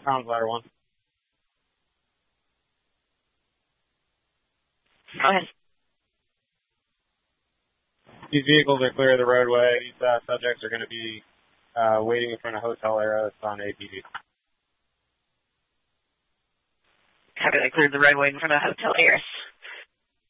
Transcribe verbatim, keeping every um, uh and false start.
Comms ladder one. Go ahead. These vehicles are clear of the roadway. These uh, subjects are going to be uh, waiting in front of Hotel Eros on A P D. Copy, they cleared the roadway in front of Hotel Eros.